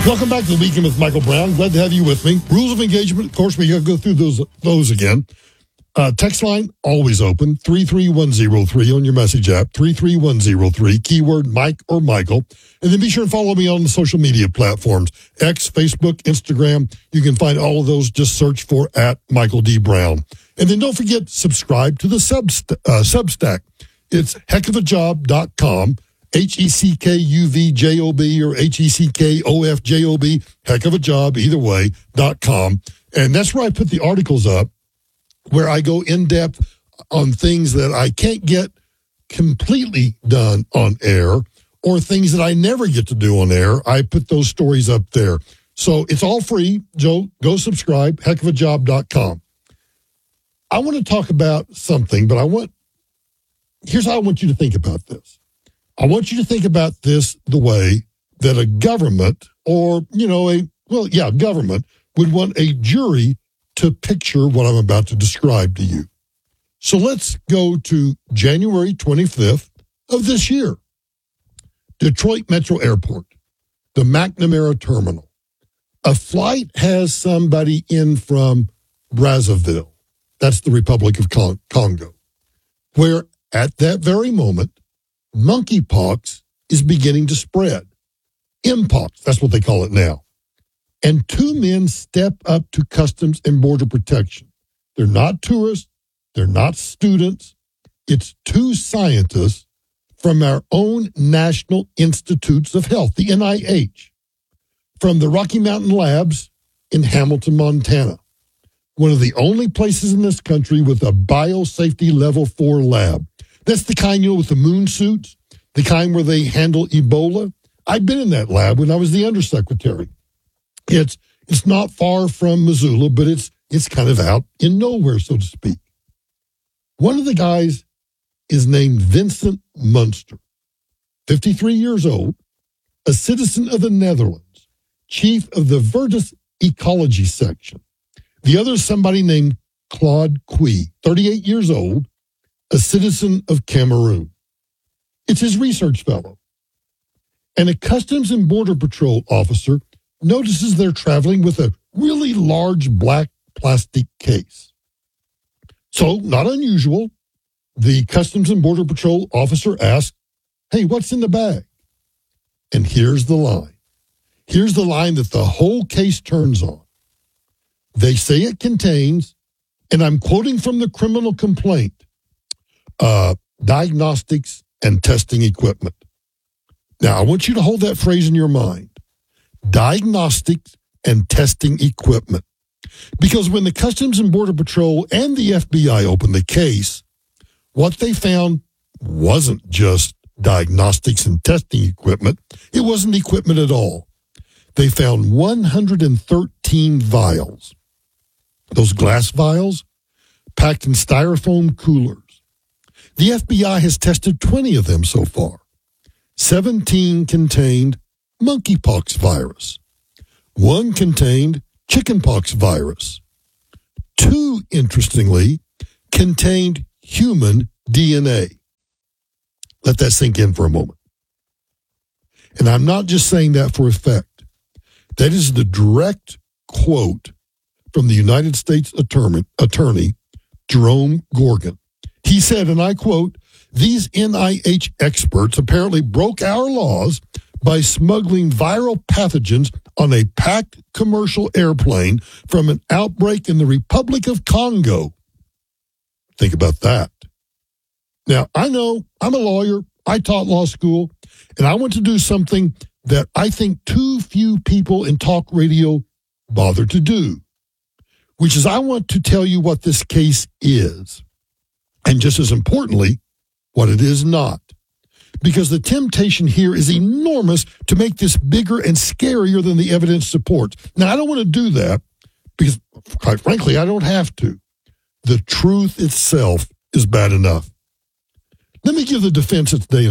Welcome back to the Weekend with Michael Brown. Glad to have you with me. Rules of engagement, of course, we got to go through those again. Text line, always open, 33103 on your message app, 33103, keyword Mike or Michael. And then be sure and follow me on the social media platforms, X, Facebook, Instagram. You can find all of those. Just search for @Michael D. Brown. And then don't forget, subscribe to the Substack. It's heckofajob.com. HECKUVJOB or HECKOFJOB, heck of a job, either way, .com. And that's where I put the articles up, where I go in depth on things that I can't get completely done on air or things that I never get to do on air. I put those stories up there. So it's all free. Joe, go subscribe, heckofajob.com. I want to talk about something, but here's how I want you to think about this. I want you to think about this the way that a government or, government would want a jury to picture what I'm about to describe to you. So let's go to January 25th of this year. Detroit Metro Airport, the McNamara Terminal. A flight has somebody in from Brazzaville. That's the Republic of Congo, where at that very moment, monkeypox is beginning to spread. Mpox, that's what they call it now. And two men step up to Customs and Border Protection. They're not tourists. They're not students. It's two scientists from our own National Institutes of Health, the NIH, from the Rocky Mountain Labs in Hamilton, Montana. One of the only places in this country with a biosafety level 4 lab. That's the kind, with the moon suits, the kind where they handle Ebola. I've been in that lab when I was the undersecretary. It's not far from Missoula, but it's kind of out in nowhere, so to speak. One of the guys is named Vincent Munster, 53 years old, a citizen of the Netherlands, chief of the Virtus Ecology section. The other is somebody named Claude Cui, 38 years old, a citizen of Cameroon. It's his research fellow. And a Customs and Border Patrol officer notices they're traveling with a really large black plastic case. So, not unusual, the Customs and Border Patrol officer asks, "Hey, what's in the bag?" And here's the line. Here's the line that the whole case turns on. They say it contains, and I'm quoting from the criminal complaint, diagnostics and testing equipment. Now, I want you to hold that phrase in your mind. Diagnostics and testing equipment. Because when the Customs and Border Patrol and the FBI opened the case, what they found wasn't just diagnostics and testing equipment. It wasn't equipment at all. They found 113 vials. Those glass vials packed in styrofoam coolers. The FBI has tested 20 of them so far. 17 contained monkeypox virus. 1 contained chickenpox virus. 2, interestingly, contained human DNA. Let that sink in for a moment. And I'm not just saying that for effect. That is the direct quote from the United States Attorney Jerome Gorgon. He said, and I quote, "These NIH experts apparently broke our laws by smuggling viral pathogens on a packed commercial airplane from an outbreak in the Republic of Congo." Think about that. Now, I know I'm a lawyer. I taught law school, and I want to do something that I think too few people in talk radio bother to do, which is I want to tell you what this case is, and just as importantly, what it is not. Because the temptation here is enormous to make this bigger and scarier than the evidence supports. Now, I don't want to do that because, quite frankly, I don't have to. The truth itself is bad enough. Let me give the defense its day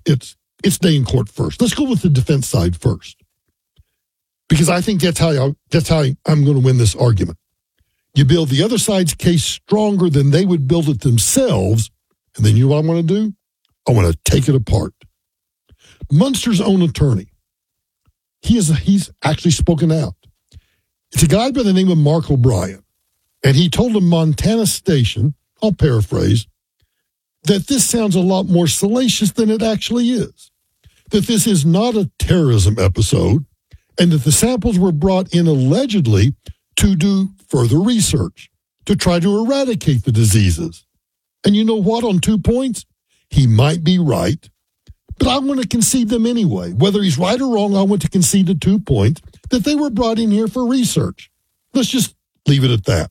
in court first. Let's go with the defense side first, because I think that's how I'm going to win this argument. You build the other side's case stronger than they would build it themselves, and then you know what I'm going to do? I want to take it apart. Munster's own attorney, he's actually spoken out. It's a guy by the name of Mark O'Brien, and he told a Montana station, I'll paraphrase, that this sounds a lot more salacious than it actually is, that this is not a terrorism episode, and that the samples were brought in allegedly to do further research, to try to eradicate the diseases. And you know what, on 2 points? He might be right, but I want to concede them anyway. Whether he's right or wrong, I want to concede the 2 points that they were brought in here for research. Let's just leave it at that.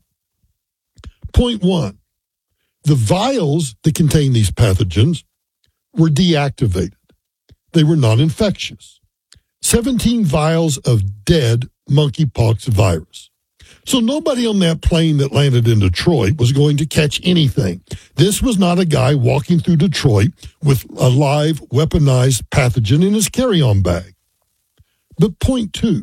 Point 1, the vials that contain these pathogens were deactivated. They were non-infectious. 17 vials of dead monkeypox virus. So nobody on that plane that landed in Detroit was going to catch anything. This was not a guy walking through Detroit with a live weaponized pathogen in his carry-on bag. But point 2,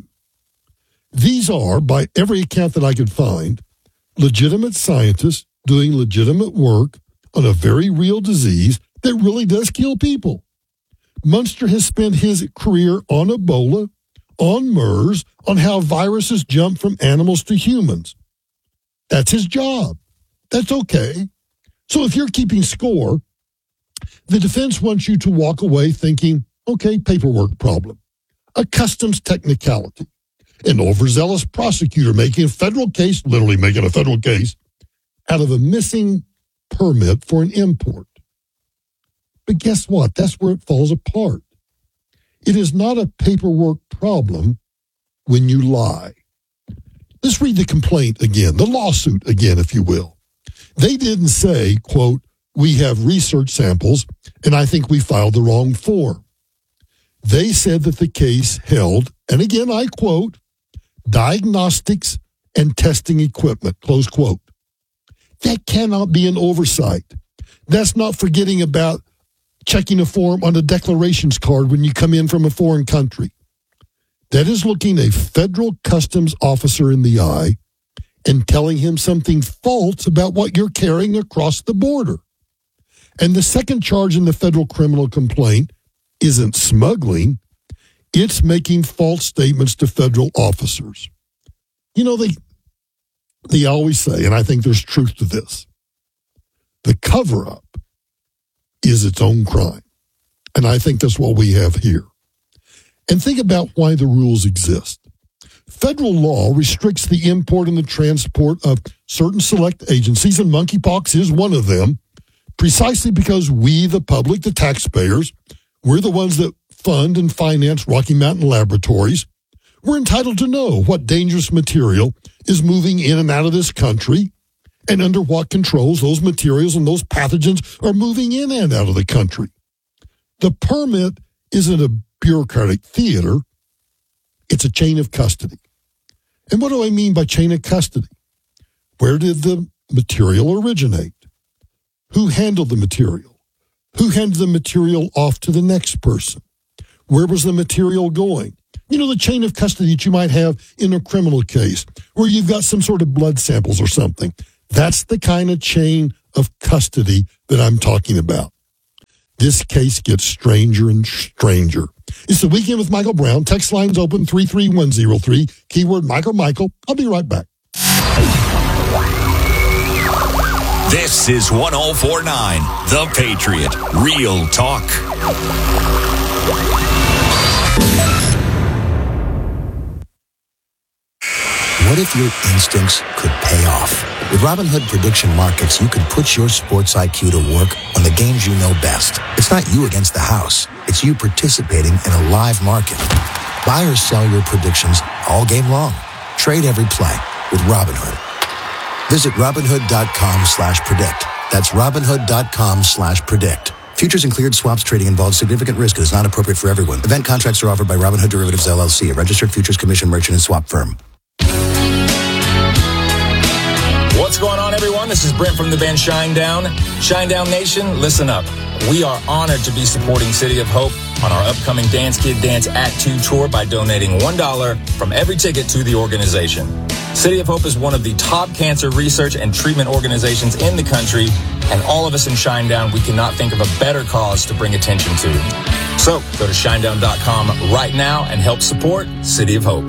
these are, by every account that I could find, legitimate scientists doing legitimate work on a very real disease that really does kill people. Munster has spent his career on Ebola, on MERS, on how viruses jump from animals to humans. That's his job. That's okay. So if you're keeping score, the defense wants you to walk away thinking, okay, paperwork problem, a customs technicality, an overzealous prosecutor making a federal case, literally making a federal case, out of a missing permit for an import. But guess what? That's where it falls apart. It is not a paperwork problem when you lie. Let's read the complaint again, the lawsuit again, if you will. They didn't say, quote, we have research samples, and I think we filed the wrong form. They said that the case held, and again I quote, diagnostics and testing equipment, close quote. That cannot be an oversight. That's not forgetting about checking a form on a declarations card when you come in from a foreign country. That is looking a federal customs officer in the eye and telling him something false about what you're carrying across the border. And the second charge in the federal criminal complaint isn't smuggling, it's making false statements to federal officers. You know, they always say, and I think there's truth to this, the cover-up is its own crime. And I think that's what we have here. And think about why the rules exist. Federal law restricts the import and the transport of certain select agencies, and monkeypox is one of them, precisely because we, the public, the taxpayers, we're the ones that fund and finance Rocky Mountain Laboratories. We're entitled to know what dangerous material is moving in and out of this country and under what controls those materials and those pathogens are moving in and out of the country. The permit isn't a bureaucratic theater. It's a chain of custody. And what do I mean by chain of custody? Where did the material originate? Who handled the material? Who handed the material off to the next person? Where was the material going? You know, the chain of custody that you might have in a criminal case where you've got some sort of blood samples or something. That's the kind of chain of custody that I'm talking about. This case gets stranger and stranger. It's the Weekend with Michael Brown. Text lines open 33103. Keyword Michael. I'll be right back. This is 104.9 The Patriot. Real talk. What if your instincts could pay off? With Robinhood Prediction Markets, you can put your sports IQ to work on the games you know best. It's not you against the house. It's you participating in a live market. Buy or sell your predictions all game long. Trade every play with Robinhood. Visit Robinhood.com/predict. That's Robinhood.com/predict. Futures and cleared swaps trading involves significant risk and is not appropriate for everyone. Event contracts are offered by Robinhood Derivatives LLC, a registered futures commission merchant and swap firm. What's going on, everyone? This is Brent from the band Shinedown. Shinedown Nation, listen up. We are honored to be supporting City of Hope on our upcoming Dance Kid Dance Act 2 tour by donating $1 from every ticket to the organization. City of Hope is one of the top cancer research and treatment organizations in the country, and all of us in Shinedown, we cannot think of a better cause to bring attention to. So go to shinedown.com right now and help support City of Hope.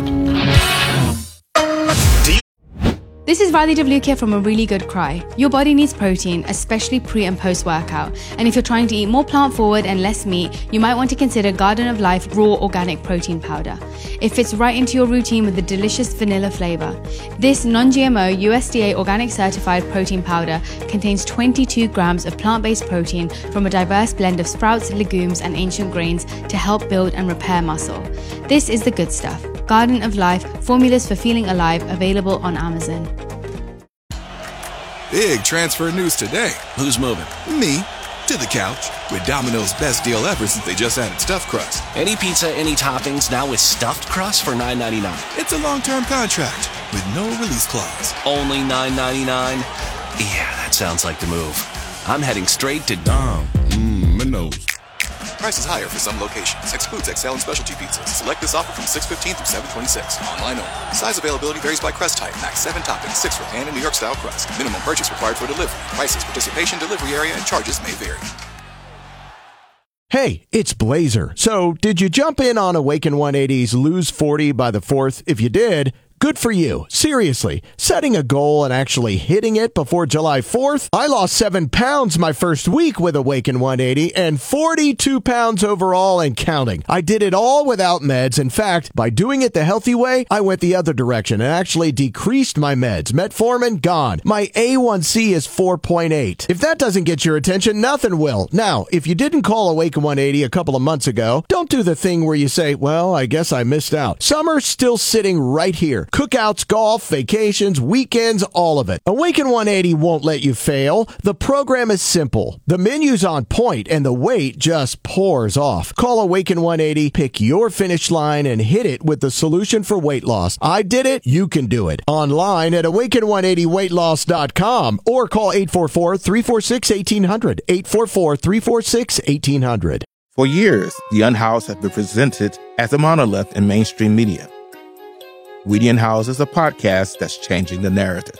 This is Riley Devlukia from A Really Good Cry. Your body needs protein, especially pre and post workout. And if you're trying to eat more plant forward and less meat, you might want to consider Garden of Life Raw Organic Protein Powder. It fits right into your routine with a delicious vanilla flavor. This non-GMO USDA organic certified protein powder contains 22 grams of plant-based protein from a diverse blend of sprouts, legumes, and ancient grains to help build and repair muscle. This is the good stuff. Garden of Life, formulas for feeling alive, available on Amazon. Big transfer news today. Who's moving? Me. To the couch. With Domino's best deal ever since they just added stuffed crust. Any pizza, any toppings, now with stuffed crust for $9.99. It's a long-term contract with no release clause. Only $9.99? Yeah, that sounds like the move. I'm heading straight to Domino's. Price is higher for some locations. Excludes XL and specialty pizzas. Select this offer from 6/15 through 7/26. Online only. Size availability varies by crust type. Max 7 toppings, 6 for pan and New York style crust. Minimum purchase required for delivery. Prices, participation, delivery area, and charges may vary. Hey, it's Blazer. So, did you jump in on Awaken 180's Lose 40 by the 4th? If you did, good for you. Seriously, setting a goal and actually hitting it before July 4th? I lost 7 pounds my first week with Awaken 180 and 42 pounds overall and counting. I did it all without meds. In fact, by doing it the healthy way, I went the other direction and actually decreased my meds. Metformin, gone. My A1C is 4.8. If that doesn't get your attention, nothing will. Now, if you didn't call Awaken 180 a couple of months ago, don't do the thing where you say, well, I guess I missed out. Summer's still sitting right here. Cookouts, golf, vacations, weekends, all of it. Awaken 180 won't let you fail. The program is simple. The menu's on point and the weight just pours off. Call Awaken 180, pick your finish line, and hit it with the solution for weight loss. I did it. You can do it. Online at awaken180weightloss.com or call 844-346-1800. 844-346-1800. For years, The Unhoused have been presented as a monolith in mainstream media. We the Unhoused is a podcast that's changing the narrative.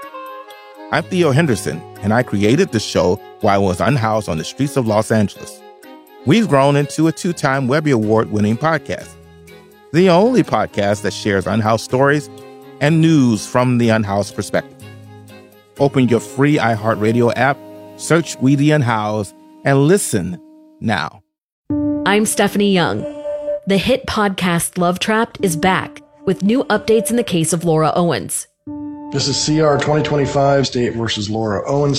I'm Theo Henderson, and I created the show while I was unhoused on the streets of Los Angeles. We've grown into a 2-time Webby Award-winning podcast, the only podcast that shares unhoused stories and news from the unhoused perspective. Open your free iHeartRadio app, search We the Unhoused, and listen now. I'm Stephanie Young. The hit podcast Love Trapped is back with new updates in the case of Laura Owens. This is CR 2025, State versus Laura Owens.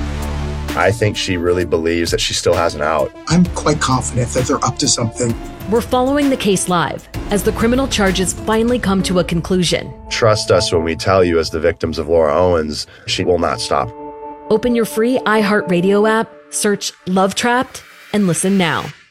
I think she really believes that she still has an out. I'm quite confident that they're up to something. We're following the case live as the criminal charges finally come to a conclusion. Trust us when we tell you, as the victims of Laura Owens, she will not stop. Open your free iHeartRadio app, search Love Trapped, and listen now.